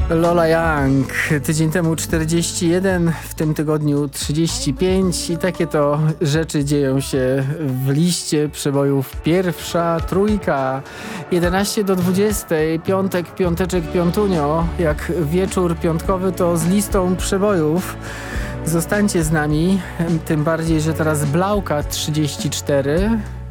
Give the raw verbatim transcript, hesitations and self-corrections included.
Lola Young, tydzień temu czterdzieści jeden, w tym tygodniu trzydzieści pięć i takie to rzeczy dzieją się w liście przebojów. Pierwsza trójka, jedenaście do dwudziestej, piątek, piąteczek, piątunio, jak wieczór piątkowy to z listą przebojów. Zostańcie z nami, tym bardziej, że teraz Blauka trzydzieści cztery.